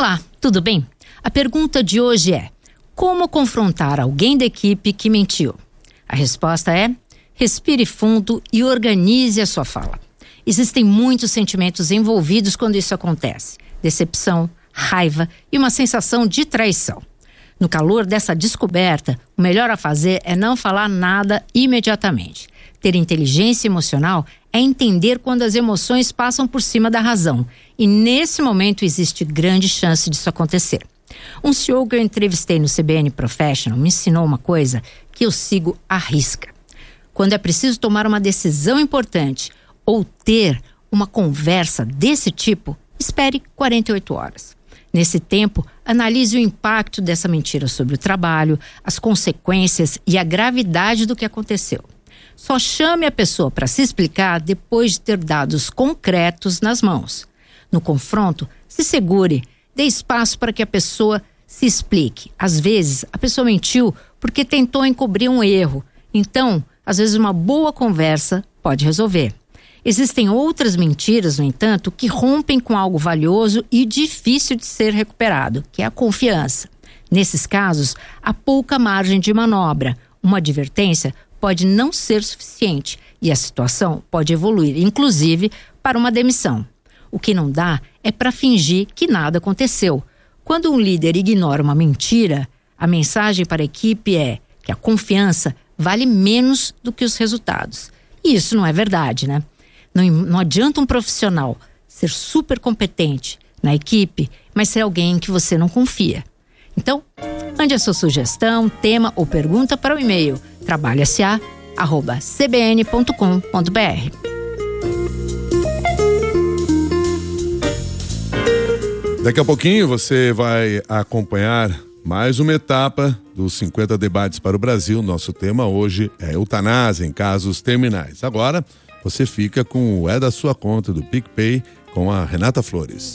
Olá, tudo bem? A pergunta de hoje é: como confrontar alguém da equipe que mentiu? A resposta é: respire fundo e organize a sua fala. Existem muitos sentimentos envolvidos quando isso acontece: decepção, raiva e uma sensação de traição. No calor dessa descoberta, o melhor a fazer é não falar nada imediatamente. Ter inteligência emocional é entender quando as emoções passam por cima da razão. E nesse momento existe grande chance disso acontecer. Um CEO que eu entrevistei no CBN Professional me ensinou uma coisa que eu sigo à risca. Quando é preciso tomar uma decisão importante ou ter uma conversa desse tipo, espere 48 horas. Nesse tempo, analise o impacto dessa mentira sobre o trabalho, as consequências e a gravidade do que aconteceu. Só chame a pessoa para se explicar depois de ter dados concretos nas mãos. No confronto, se segure, dê espaço para que a pessoa se explique. Às vezes, a pessoa mentiu porque tentou encobrir um erro. Então, às vezes uma boa conversa pode resolver. Existem outras mentiras, no entanto, que rompem com algo valioso e difícil de ser recuperado, que é a confiança. Nesses casos, há pouca margem de manobra. Uma advertência pode não ser suficiente e a situação pode evoluir, inclusive, para uma demissão. O que não dá é para fingir que nada aconteceu. Quando um líder ignora uma mentira, a mensagem para a equipe é que a confiança vale menos do que os resultados. E isso não é verdade, né? Não adianta um profissional ser super competente na equipe, mas ser alguém em que você não confia. Então, mande a sua sugestão, tema ou pergunta para o e-mail trabalhosa@cbn.com.br. Daqui a pouquinho você vai acompanhar mais uma etapa dos 50 debates para o Brasil. Nosso tema hoje é eutanásia em casos terminais. Agora você fica com o É da Sua Conta do PicPay com a Renata Flores.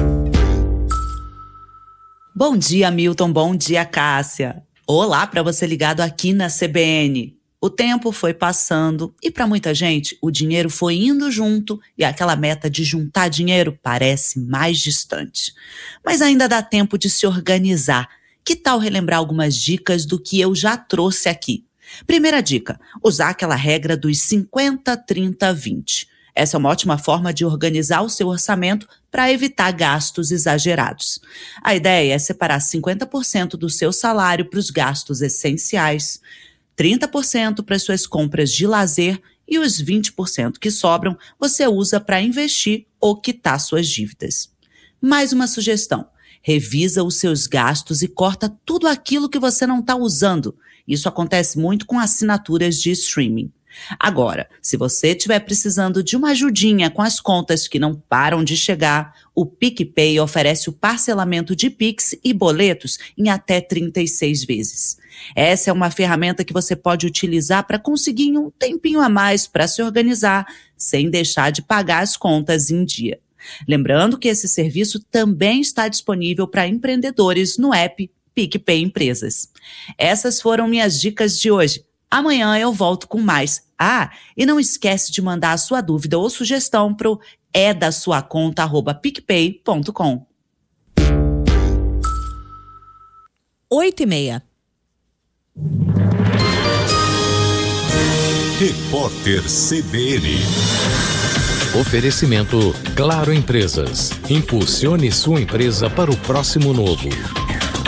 Bom dia, Milton. Bom dia, Cássia. Olá para você ligado aqui na CBN. O tempo foi passando e para muita gente o dinheiro foi indo junto e aquela meta de juntar dinheiro parece mais distante. Mas ainda dá tempo de se organizar. Que tal relembrar algumas dicas do que eu já trouxe aqui? Primeira dica, usar aquela regra dos 50, 30, 20. Essa é uma ótima forma de organizar o seu orçamento para evitar gastos exagerados. A ideia é separar 50% do seu salário para os gastos essenciais, 30% para as suas compras de lazer e os 20% que sobram você usa para investir ou quitar suas dívidas. Mais uma sugestão, revisa os seus gastos e corta tudo aquilo que você não está usando. Isso acontece muito com assinaturas de streaming. Agora, se você estiver precisando de uma ajudinha com as contas que não param de chegar, o PicPay oferece o parcelamento de Pix e boletos em até 36 vezes. Essa é uma ferramenta que você pode utilizar para conseguir um tempinho a mais para se organizar, sem deixar de pagar as contas em dia. Lembrando que esse serviço também está disponível para empreendedores no app PicPay Empresas. Essas foram minhas dicas de hoje. Amanhã eu volto com mais. E não esquece de mandar a sua dúvida ou sugestão para o edasuaconta@picpay.com. 8h30. Repórter CBN. Oferecimento Claro Empresas. Impulsione sua empresa para o próximo novo.